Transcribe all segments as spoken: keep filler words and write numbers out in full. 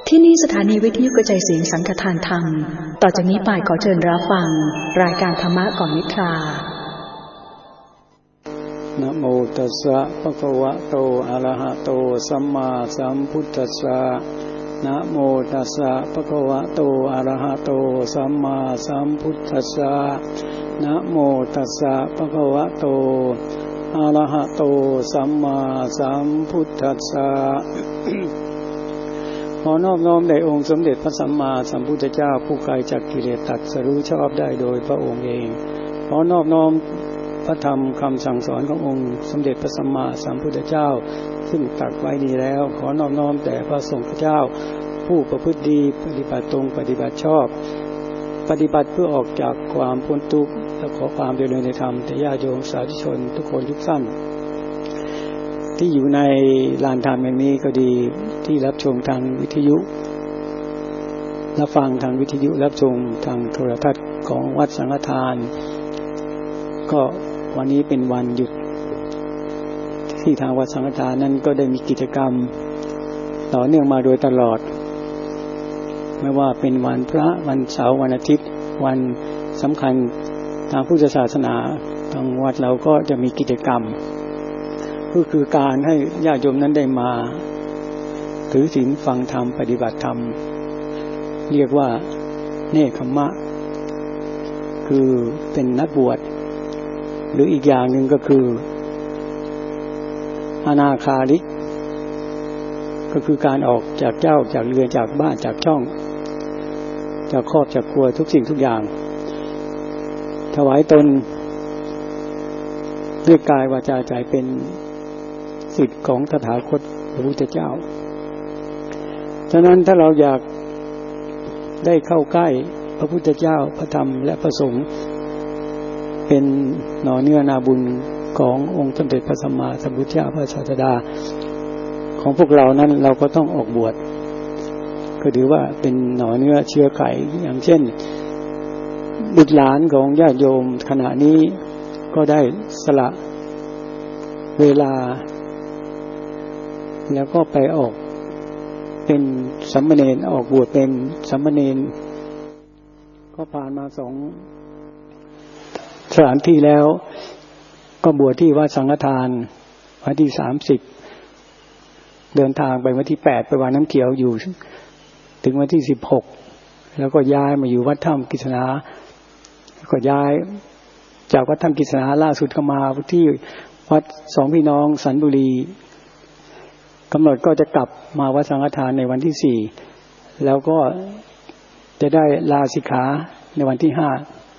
ที่นี่สถานีวิทยุกระจายเสียงสังฆทานธรรมต่อจากนี้ไปขอเชิญรับฟังรายการธรรมะก่อนนิทรานะโมตัสสะภะคะวะโตอะระหะโตสัมมาสัมพุทธัสสะนะโมตัสสะภะคะวะโตอะระหะโตสัมมาสัมพุทธัสสะนะโมตัสสะภะคะวะโตอะระหะโตสัมมาสัมพุทธัสสะขอนอบน้อมแด่องค์สมเด็จพระสัมมาสัมพุทธเจ้าผู้ไกลจากกิเลสตรัสรู้ชอบได้โดยพระองค์เองขอนอบน้อมพระธรรมคำสั่งสอนขององค์สมเด็จพระสัมมาสัมพุทธเจ้าซึ่งตรัสไว้ดีแล้วขอนอบน้อมแต่พระสงฆ์เจ้าผู้ประพฤติดีปฏิบัติตรงปฏิบัติชอบปฏิบัติเพื่อออกจากความพ้นทุกข์และขอความเจริญในธรรมแต่ญาติโยมสาธุชนทุกคนทุกท่านที่อยู่ในลานธรรมแห่งนี้ก็ดีที่รับชมทางวิทยุรับฟังทางวิทยุรับชมทางโทรทัศน์ของวัดสังฆทานก็วันนี้เป็นวันหยุดที่ทางวัดสังฆทานนั้นก็ได้มีกิจกรรมต่อเนื่องมาโดยตลอดไม่ว่าเป็นวันพระวันเสาร์วันอาทิตย์วันสำคัญทางพุทธศาสนาทางวัดเราก็จะมีกิจกรรมก็คือการให้ญาติโยมนั้นได้มาถือศีลฟังธรรมปฏิบัติธรรมเรียกว่าเนคขมะคือเป็นนักบวชหรืออีกอย่างหนึ่งก็คืออนาคาริกก็คือการออกจากเจ้าจากเรือนจากบ้านจากช่องจากครอบจากครัวทุกสิ่งทุกอย่างถวายตนด้วยกายวาจาใจเป็นศิษย์ของตถาคตพระพุทธเจ้าฉะนั้นถ้าเราอยากได้เข้าใกล้พระพุทธเจ้าพระธรรมและพระสงฆ์เป็นหน่อเนื้อนาบุญขององค์สมเด็จพระสัมมาสัมพุทธเจ้าพระศาสดาของพวกเรานั้นเราก็ต้องออกบวชก็ถือว่าเป็นหน่อเนื้อเชื้อไขอย่างเช่นบุตรหลานของญาติโยมขณะนี้ก็ได้สละเวลาแล้วก็ไปออกเป็นสามเณรออกบวชเป็นสามเณรก็ผ่านมาสองสถานที่แล้วก็บวชที่วัดสังฆทานวันที่สามสิบเดินทางไปวันที่แปดไปวัดน้ำเขียวอยู่ถึงวันที่สิบหกแล้วก็ย้ายมาอยู่วัดถ้ำกิษณาก็ย้ายจากวัดถ้ำกิษณาล่าสุดก็มาที่วัดสองพี่น้องสันบุรีกำหนดก็จะกลับมาวัดสังฆทานในวันที่สี่แล้วก็จะได้ลาสิกขาในวันที่ห้า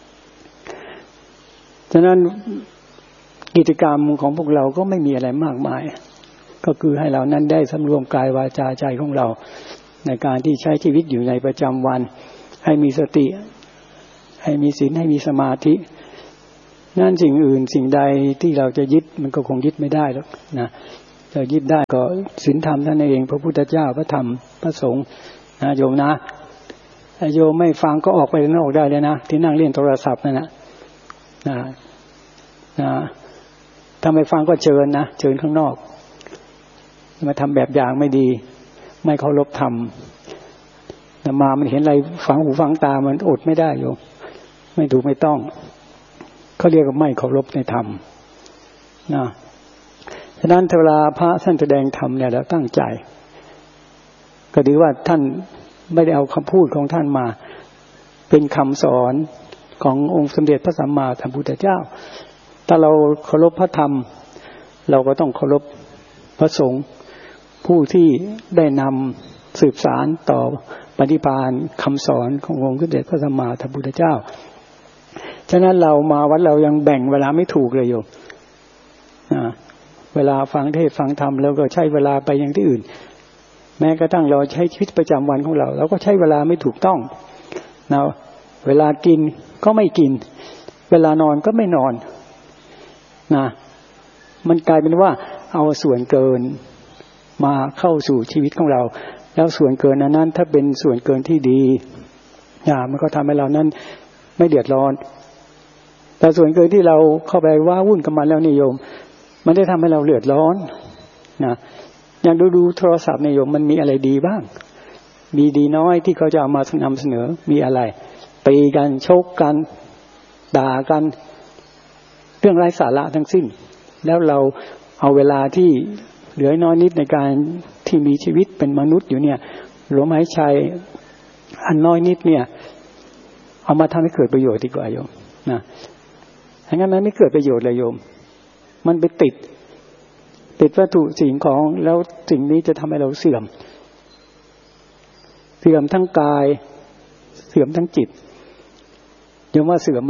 ฉะนั้นกิจกรรมของพวกเราก็ไม่มีอะไรมากมายก็คือให้เรานั้นได้สำรวมกายวาจาใจของเราในการที่ใช้ชีวิตอยู่ในประจำวันให้มีสติให้มีศีลให้มีสมาธินั่นสิ่งอื่นสิ่งใดที่เราจะยึดมันก็คงยึดไม่ได้หรอกนะจะยึดได้ก็ศีลธรรมท่านเองพระพุทธเจ้าพระธรรมพระสงฆ์นะโยมนะโยมไม่ฟังก็ออกไปนอกได้เลยนะที่นั่งเล่นโทรศัพท์นั่นนะนะนะถ้าไม่ฟังก็เชิญนะเชิญข้างนอกมาทำแบบอย่างไม่ดีไม่เคารพธรรมแต่มามันเห็นอะไรฝังหูฝังตามันอดไม่ได้โยมไม่ถูกไม่ต้องเขาเรียกว่าไม่เคารพในธรรมนะฉะนั้นเวลาพระท่านแสดงธรรมเนี่ยเราตั้งใจก็ดีว่าท่านไม่ได้เอาคำพูดของท่านมาเป็นคำสอนขององค์สมเด็จพระสัมมาสัมพุทธเจ้าถ้าเราเคารพพระธรรมเราก็ต้องเคารพพระสงฆ์ผู้ที่ได้นำสืบสารต่อปฏิภาณคำสอนขององค์สมเด็จพระสัมมาสัมพุทธเจ้าฉะนั้นเรามาวัดเรายังแบ่งเวลาไม่ถูกเลยโยมนะเวลาฟังเทศน์ฟังธรรมแล้วก็ใช้เวลาไปอย่างที่อื่นแม้กระทั่งเราใช้ชีวิตประจำวันของเราเราก็ใช้เวลาไม่ถูกต้องนะเวลากินก็ไม่กินเวลานอนก็ไม่นอนนะมันกลายเป็นว่าเอาส่วนเกินมาเข้าสู่ชีวิตของเราแล้วส่วนเกินนั้นถ้าเป็นส่วนเกินที่ดีนะมันก็ทำให้เรานั้นไม่เดือดร้อนแต่ส่วนเกินที่เราเข้าไปว่าวุ่นกับมันแล้วนิยมมันได้ทำให้เราเดือดร้อนนะอย่างดูดูโทรศัพท์นิยมมันมีอะไรดีบ้างมีดีน้อยที่เขาจะเอามานำเสนอมีอะไรตีกันชกกันด่ากันเรื่องไร้สาระทั้งสิ้นแล้วเราเอาเวลาที่เหลือน้อยนิดในการที่มีชีวิตเป็นมนุษย์อยู่เนี่ยลมหายใจอันน้อยนิดเนี่ยเอามาทำให้เกิดประโยชน์ดีกว่าโยมนะงั้นมันไม่เกิดประโยชน์เลยโยมมันไปติดติดวัตถุสิ่งของแล้วสิ่งนี้จะทำให้เราเสื่อมเสื่อมทั้งกายเสื่อมทั้งจิตโยมว่าเสื่อมไหม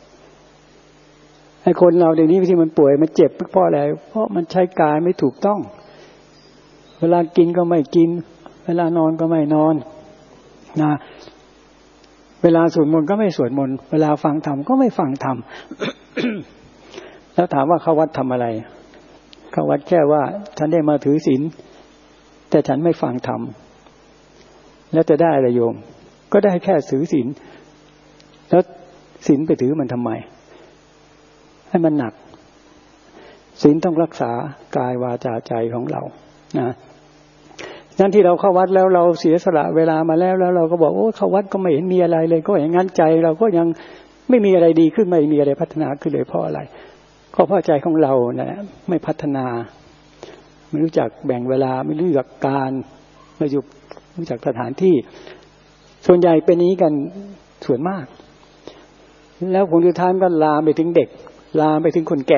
ไอ้คนเราเดี๋ยวนี้ที่มันป่วยมันเจ็บเพราะอะไรเพราะมันใช้กายไม่ถูกต้องเวลากินก็ไม่กินเวลานอนก็ไม่นอนนะเวลาสวดมนต์ก็ไม่สวดมนต์เวลาฟังธรรมก็ไม่ฟังธรรม แล้วถามว่าเข้าวัดทำอะไรเข้าวัดแค่ว่าฉันได้มาถือศีลแต่ฉันไม่ฟังธรรมแล้วจะได้อะไรโยมก็ได้แค่ถือศีลแล้วศีลไปถือมันทำไมให้มันหนักศีลต้องรักษากายวาจาใจของเรานะนั่นที่เราเข้าวัดแล้วเราเสียสละเวลามาแล้วแล้วเราก็บอกโอ้เข้าวัดก็ไม่เห็นมีอะไรเลยก็อย่างงั้นใจเราก็ยังไม่มีอะไรดีขึ้นไม่มีอะไรพัฒนาขึ้นเลยเพราะอะไรก็เพราะใจของเรานะไม่พัฒนาไม่รู้จักแบ่งเวลาไม่รู้จักการไม่รู้จักสถานที่ส่วนใหญ่เป็นนี้กันส่วนมากแล้วผลสุดท้ายก็ลามไปถึงเด็กลามไปถึงคนแก่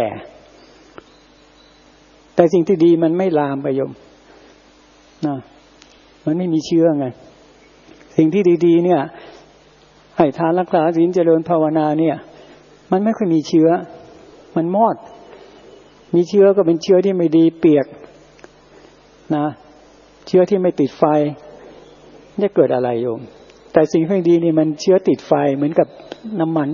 แต่สิ่งที่ดีมันไม่ลามไปโยมนะมันไม่มีเชื้อไงสิ่งที่ดีๆเนี่ยให้ทานรักษาศีลเจริญภาวนาเนี่ยมันไม่ค่อยมีเชื้อมันมอดมีเชื้อก็เป็นเชื้อที่ไม่ดีเปียกนะเชื้อที่ไม่ติดไฟจะเกิดอะไรโยมแต่สิ่งที่ดีนี่มันเชื้อติดไฟเหมือนกับน้ำมัน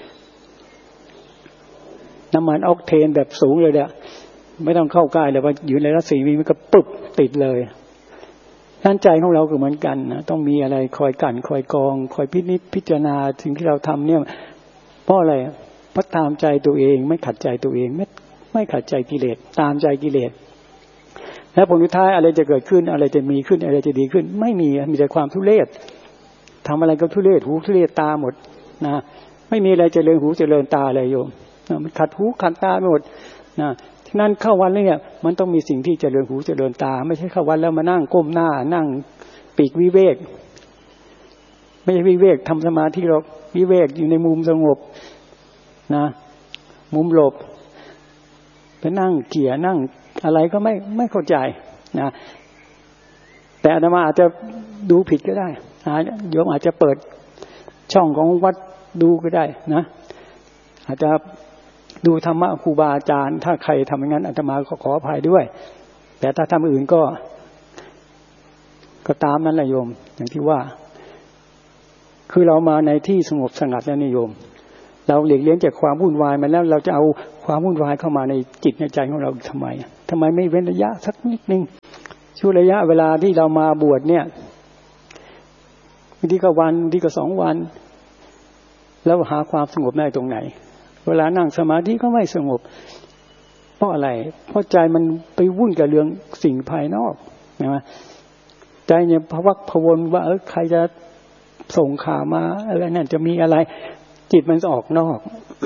น้ำมันออกเทนแบบสูงเลยเนี่ยไม่ต้องเข้าใกล้เลยว่าอยู่ในรัศมีมันก็ปึ๊บติดเลยท่านใจของเราก็เหมือนกันนะต้องมีอะไรคอยกั่นคอยกองคอยพินิจพิจารณาสิ่งที่เราทำเนี่ยเพราะอะไรเพราะตามใจตัวเองไม่ขัดใจตัวเองไม่ไม่ขัดใจกิเลสตามใจกิเลสแล้วผลสุดท้ายอะไรจะเกิดขึ้นอะไรจะมีขึ้นอะไรจะดีขึ้นไม่มีมีแต่ความทุเรศทำอะไรก็ทุเรศหูทุเรศตาหมดนะไม่มีอะไรเจริญหูเจริญตาเลยโยมมันขัดหูขัดตาไปหมดนะฉะนั้นเข้าวัดเนี่ยมันต้องมีสิ่งที่เจริญหูเจริญตาไม่ใช่เข้าวัดแล้วมานั่งก้มหน้านั่งปีกวิเวกไม่ใช่วิเวกทำสมาธิหรอกวิเวกอยู่ในมุมสงบนะมุมหลบไปนั่งเกี่ยนั่งอะไรก็ไม่ไม่เข้าใจนะแต่อาตมาอาจจะดูผิดก็ได้โยมอาจจะเปิดช่องของวัดดูก็ได้นะอาจจะดูธรรมะครูบาอาจารย์ถ้าใครทำอย่างนั้นอาตมาก็ขออภัยด้วยแต่ถ้าทำอื่นก็ก็ตามนั้นแหละโยมอย่างที่ว่าคือเรามาในที่สงบสงัดแล้วนี่โยมเราหลีกเลี่ยงจากความวุ่นวายมาแล้วเราจะเอาความวุ่นวายเข้ามาในจิตในใจของเราทำไมทำไมไม่เว้นระยะสักนิดนึงช่วงระยะเวลาที่เรามาบวชเนี่ยบางทีก็วันบางทีก็สองวันแล้วหาความสงบได้ตรงไหนเวลานั่งสมาธิก็ไม่สงบเพราะอะไรเพราะใจมันไปวุ่นกับเรื่องสิ่งภายนอกนะใจเนี่ยพะวักพะวนว่าเออใครจะส่งข่าวมาอะไรนั่นจะมีอะไรจิตมันออกนอก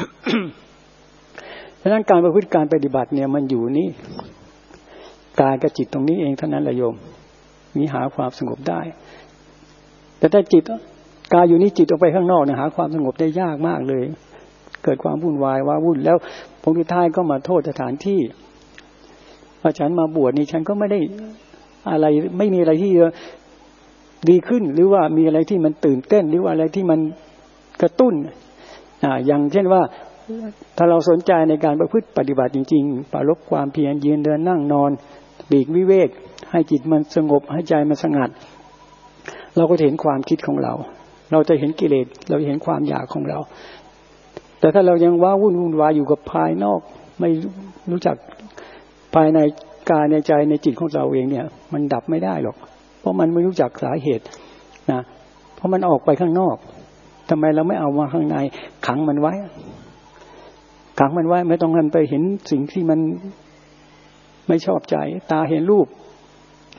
ฉะนั้นการประพฤติการปฏิบัติเนี่ยมันอยู่นี่กายกับจิตตรงนี้เองเท่านั้นแหละโยมมีหาความสงบได้แต่ถ้าจิตกายอยู่นี่จิตออกไปข้างนอกเนี่ยหาความสงบได้ยากมากเลยเกิดความวุ่นวายว้าวุ่นแล้วผลสุดท้ายก็มาโทษสถานที่ว่าฉันมาบวชนี่ฉันก็ไม่ได้อะไรไม่มีอะไรที่ดีขึ้นหรือว่ามีอะไรที่มันตื่นเต้นหรือว่าอะไรที่มันกระตุ้นอ่าอย่างเช่นว่าถ้าเราสนใจในการประพฤติปฏิบัติจริงๆปรารภความเพียรยืนเดินนั่งนอนปลีกวิเวกให้จิตมันสงบให้ใจมันสงัดเราก็จะเห็นความคิดของเราเราจะเห็นกิเลสเราเห็นความอยากของเราแต่ถ้าเรายังว้าวุ่นวุ่นวายอยู่กับภายนอกไม่รู้จักภายในกายในใจในจิตของเราเองเนี่ยมันดับไม่ได้หรอกเพราะมันไม่รู้จักสาเหตุนะเพราะมันออกไปข้างนอกทำไมเราไม่เอามาข้างในขังมันไว้ขังมันไว้ไม่ต้องให้มันไปเห็นสิ่งที่มันไม่ชอบใจตาเห็นรูป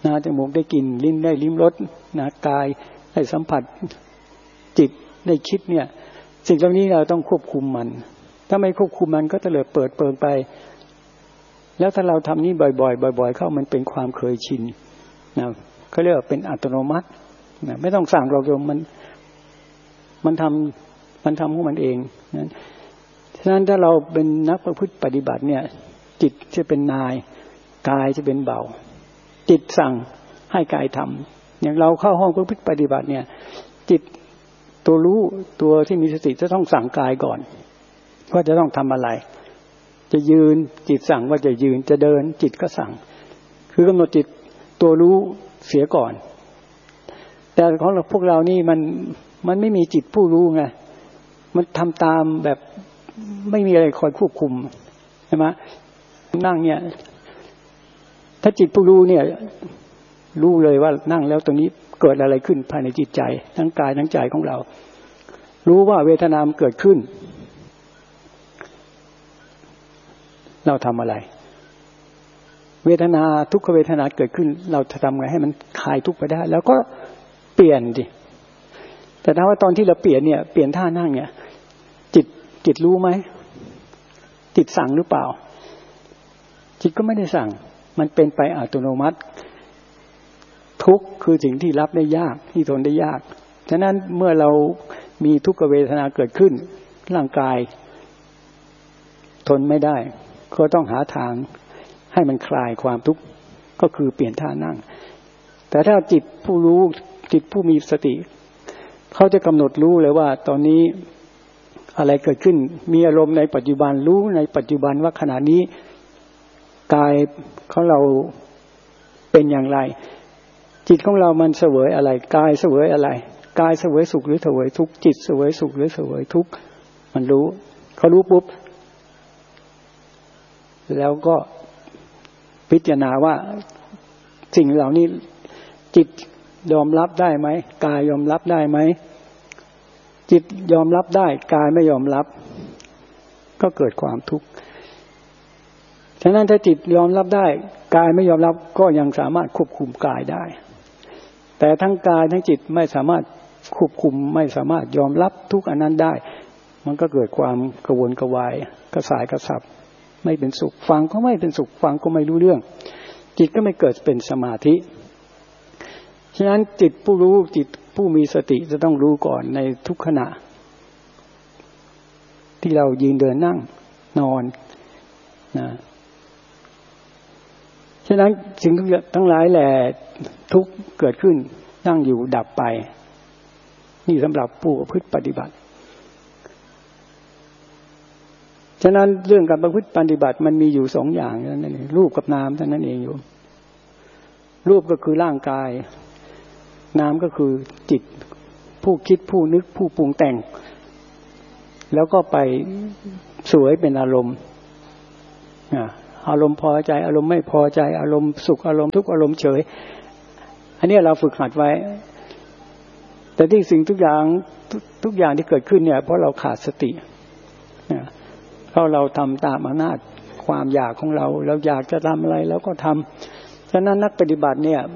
นะจมูกได้กลิ่นลิ้นได้ลิ้มรสนะกายได้สัมผัสจิตได้คิดเนี่ยสิ่งเหล่านี้เราต้องควบคุมมันถ้าไม่ควบคุมมันก็เตลิดเปิดเปิงไปแล้วถ้าเราทำนี้บ่อยๆบ่อยๆเข้ามันเป็นความเคยชินนะเขาเรียกว่าเป็นอัตโนมัตินะไม่ต้องสั่งเราโยมมันมันทำมันทำของมันเองนะฉะนั้นถ้าเราเป็นนักประพฤติปฏิบัติเนี่ยจิตจะเป็นนายกายจะเป็นเบาจิตสั่งให้กายทำอย่างเราเข้าห้องประพฤติปฏิบัติเนี่ยจิตตัวรู้ตัวที่มีสติจะต้องสั่งกายก่อนว่าจะต้องทำอะไรจะยืนจิตสั่งว่าจะยืนจะเดินจิตก็สั่งคือกำหนดจิตตัวรู้เสียก่อนแต่ของเราพวกเรานี่มันมันไม่มีจิตผู้รู้ไงมันทำตามแบบไม่มีอะไรคอยควบคุมใช่ไหมนั่งเนี่ยถ้าจิตผู้รู้เนี่ยรู้เลยว่านั่งแล้วตรงนี้เกิดอะไรขึ้นภายในจิตใจทั้งกายทั้งใจของเรารู้ว่าเวทนามเกิดขึ้นเราทำอะไรเวทนาทุกขเวทนาเกิดขึ้นเราจะทำไงให้มันคลายทุกข์ไปได้แล้วก็เปลี่ยนดิแต่ถ้าว่าตอนที่เราเปลี่ยนเนี่ยเปลี่ยนท่านั่งเนี่ยจิตจิตรู้ไหมจิตสั่งหรือเปล่าจิตก็ไม่ได้สั่งมันเป็นไปอัตโนมัติทุกข์คือสิ่งที่รับได้ยากที่ทนได้ยากฉะนั้นเมื่อเรามีทุกขเวทนาเกิดขึ้นร่างกายทนไม่ได้ก็ต้องหาทางให้มันคลายความทุกข์ก็คือเปลี่ยนท่านั่งแต่ถ้าจิตผู้รู้จิตผู้มีสติเขาจะกำหนดรู้เลยว่าตอนนี้อะไรเกิดขึ้นมีอารมณ์ในปัจจุบันรู้ในปัจจุบันว่าขณะนี้กายของเราเป็นอย่างไรจิตของเรามันเสวยอะไรกายเสวยอะไรกายเสวยสุขหรือเสวยทุกข์จิตเสวยสุขหรือเสวยทุกข์มันรู้เขารู้ปุ๊บแล้วก็พิจารณาว่าสิ่งเหล่านี้จิตยอมรับได้ไหมกายยอมรับได้ไหมจิตยอมรับได้กายไม่ยอมรับก็เกิดความทุกข์ฉะนั้นถ้าจิตยอมรับได้กายไม่ยอมรับก็ยังสามารถควบคุมกายได้แต่ทั้งกายทั้งจิตไม่สามารถควบคุมไม่สามารถยอมรับทุกอันนั้นได้มันก็เกิดความกระวนกระวายกระสายกระสับไม่เป็นสุขฟังก็ไม่เป็นสุขฟังก็ไม่รู้เรื่องจิตก็ไม่เกิดเป็นสมาธิฉะนั้นจิตผู้รู้จิตผู้มีสติจะต้องรู้ก่อนในทุกขณะที่เรายืนเดินนั่งนอนนะฉะนั้นสิ่งทั้งหลายแหละทุกเกิดขึ้นตั้งอยู่ดับไปนี่สำหรับผู้ประพฤติปฏิบัติฉะนั้นเรื่องการประพฤติปฏิบัติมันมีอยู่สองอย่างนั่นเองรูปกับนามเท่านั้นเองอยู่รูปก็คือร่างกายนามก็คือจิตผู้คิดผู้นึกผู้ปรุงแต่งแล้วก็ไปสวยเป็นอารมณ์อารมณ์พอใจอารมณ์ไม่พอใจอารมณ์สุขอารมณ์ทุกข์อารมณ์เฉยอันนี้เราฝึกหัดไว้แต่ที่สิ่งทุกอย่างทุกอย่างที่เกิดขึ้นเนี่ยเพราะเราขาดสติเพราะเราทำตามอำนาจความอยากของเราเราอยากจะทำอะไรแล้วก็ทำฉะนั้นนักปฏิบัติเนี่ย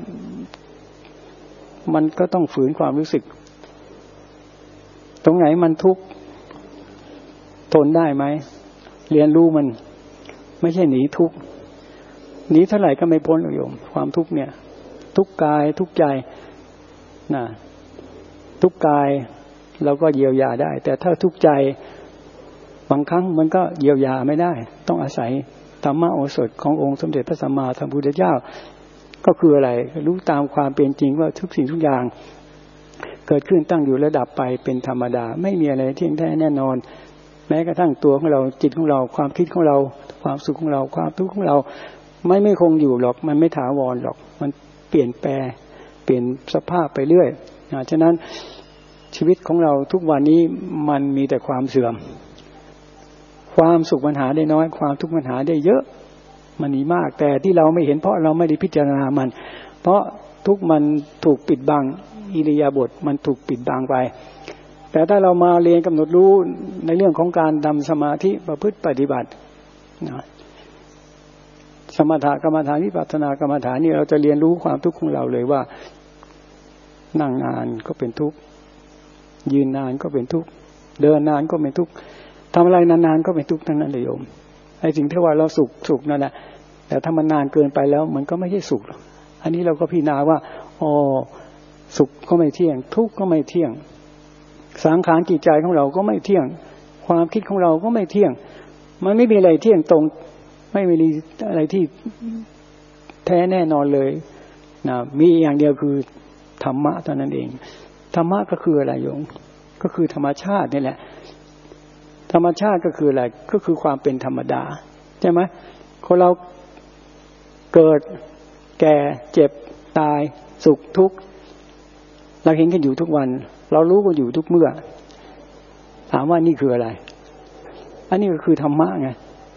มันก็ต้องฝืนความรู้สึกตรงไหนมันทุกข์ทนได้ไหมเรียนรู้มันไม่ใช่หนีทุกข์หนีเท่าไหร่ก็ไม่พ้นหรอกโยมความทุกข์เนี่ยทุกข์กายทุกข์ใจนะทุกข์กายเราก็เยียวยาได้แต่ถ้าทุกข์ใจบางครั้งมันก็เยียวยาไม่ได้ต้องอาศัยธรรมโอสถขององค์สมเด็จพระสัมมาสัมพุทธเจ้าก็คืออะไรรู้ตามความเป็นจริงว่าทุกสิ่งทุกอย่างเกิดขึ้นตั้งอยู่ระดับไปเป็นธรรมดาไม่มีอะไรเที่ยงแท้แน่นอนแม้กระทั่งตัวของเราจิตของเราความคิดของเราความสุขของเราความทุกข์ของเราไม่ไม่คงอยู่หรอกมันไม่ถาวรหรอกมันเปลี่ยนแปลงเปลี่ยนสภาพไปเรื่อยฉะนั้นชีวิตของเราทุกวันนี้มันมีแต่ความเสื่อมความสุขมันหาได้น้อยความทุกข์มันหาได้เยอะมันมีมากแต่ที่เราไม่เห็นเพราะเราไม่ได้พิจารณามันเพราะทุกมันถูกปิดบังอิริยาบถมันถูกปิดบังไปแต่ถ้าเรามาเรียนกำหนดรู้ในเรื่องของการทำสมาธิประพฤติปฏิบัตินะสมถกรรมฐานวิปัสสนากรรมฐานนี่เราจะเรียนรู้ความทุกข์ของเราเลยว่านั่งนานก็เป็นทุกข์ยืนนานก็เป็นทุกข์เดินนานก็เป็นทุกข์ทำอะไรนานๆก็เป็นทุกข์ทั้งนั้นเลยโยมไอ้สิ่งที่ว่าเราสุขสุขนั่นแหละแต่ถ้ามันนานเกินไปแล้วมันก็ไม่ใช่สุขหรอกอันนี้เราก็พิจารณาว่าอ๋อสุขก็ไม่เที่ยงทุกข์ก็ไม่เที่ยงสังขารจิตใจของเราก็ไม่เที่ยงความคิดของเราก็ไม่เที่ยงมันไม่มีอะไรเที่ยงตรงไม่มีอะไรที่แท้แน่นอนเลยนะมีอย่างเดียวคือธรรมะเท่านั้นเองธรรมะก็คืออะไรโยมก็คือธรรมชาตินี่แหละธรรมชาติก็คืออะไรก็คือความเป็นธรรมดาใช่ไหมคนเราเกิดแก่เจ็บตายสุขทุกข์เราเห็นกันอยู่ทุกวันเรารู้กันอยู่ทุกเมื่อถามว่านี่คืออะไรอันนี้ก็คือธรรมะไง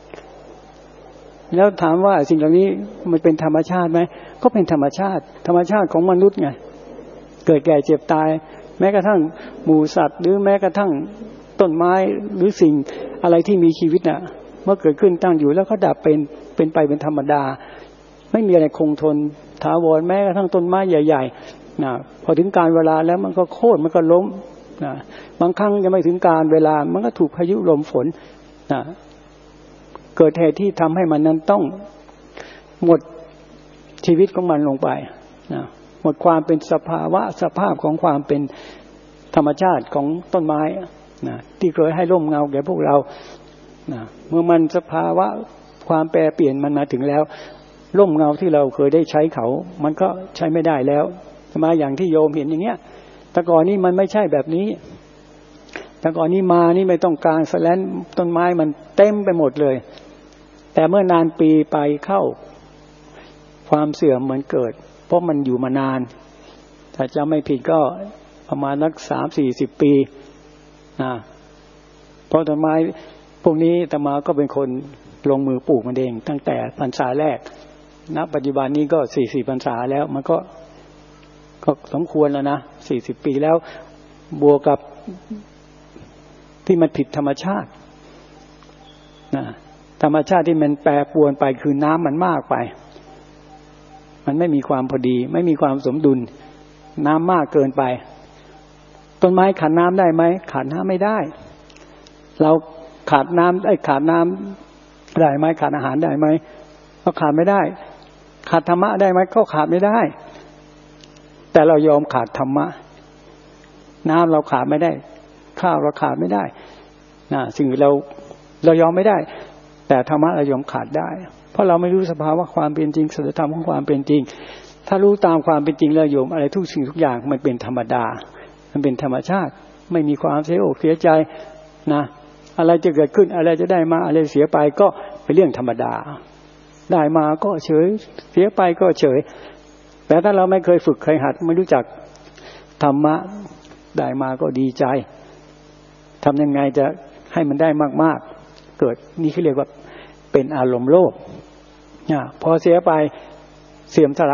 แล้วถามว่าสิ่งเหล่านี้มันเป็นธรรมชาติไหมก็เป็นธรรมชาติธรรมชาติของมนุษย์ไงเกิดแก่เจ็บตายแม้กระทั่งหมู่สัตว์หรือแม้กระทั่งต้นไม้หรือสิ่งอะไรที่มีชีวิตน่ะเมื่อเกิดขึ้นตั้งอยู่แล้วก็ดับเป็นเป็นไปเป็นธรรมดาไม่มีอะไรคงทนถาวรแม้กระทั่งต้นไม้ใหญ่ๆนะพอถึงการเวลาแล้วมันก็โค่นมันก็ล้มนะบางครั้งยังไม่ถึงการเวลามันก็ถูกพายุลมฝนนะเกิดเหตุที่ทำให้มันนั้นต้องหมดชีวิตของมันลงไปนะหมดความเป็นสภาวะสภาพของความเป็นธรรมชาติของต้นไม้นะที่เคยให้ร่มเงาแก่พวกเรานะเมื่อมันสภาวะความแปรเปลี่ยนมันมาถึงแล้วร่มเงาที่เราเคยได้ใช้เขามันก็ใช้ไม่ได้แล้วมาอย่างที่โยมเห็นอย่างเงี้ยแต่ก่อนนี้มันไม่ใช่แบบนี้แต่ก่อนนี้มานี่ไม่ต้องการสแลนต้นไม้มันเต็มไปหมดเลยแต่เมื่อนานปีไปเข้าความเสื่อมเหมือนเกิดเพราะมันอยู่มานานถ้าจำไม่ผิดก็ประมาณนักสามสี่สิบปีนะเพราะต้นไม้พวกนี้อาตมาก็เป็นคนลงมือปลูกมันเองตั้งแต่พรรษาแรกณปัจจุบันนี้ก็สี่สิบพรรษาแล้วมันก็ก็สมควรแล้วนะสี่สิบปีแล้วบวกกับที่มันผิดธรรมชาตินะธรรมชาติที่มันแปรปรวนไปคือน้ำมันมากไปมันไม่มีความพอดีไม่มีความสมดุลน้ำมากเกินไปต้นไม้ขาดน้ำได้ไหมขาดน้ำไม่ได้เราขาดน้ำไอ้ขาดน้ำได้ไหมขาดอาหารได้ไหมก็ขาดไม่ได้ขาดธรรมะได้ไหมก็ขาดไม่ได้แต่เรายอมขาดธรรมะน้ำเราขาดไม่ได้ข้าวเราขาดไม่ได้นะสิ่งเราเรายอมไม่ได้แต่ธรรมะเรายอมขาดได้เพราะเราไม่รู้สภาวะความเป็นจริงสัจธรรมของความเป็นจริงถ้ารู้ตามความเป็นจริงแล้วโยมอะไรทุกสิ่งทุกอย่างมันเป็นธรรมดามันเป็นธรรมชาติไม่มีความเสียอกเสียใจนะอะไรจะเกิดขึ้นอะไรจะได้มาอะไรเสียไปก็เป็นเรื่องธรรมดาได้มาก็เฉยเสียไปก็เฉยแต่ถ้าเราไม่เคยฝึกเคยหัดไม่รู้จักธรรมะได้มาก็ดีใจทำยังไงจะให้มันได้มากๆเกิดนี่เขาเรียกว่าเป็นอารมณ์โลภพอเสียไปเสื่อมสลาย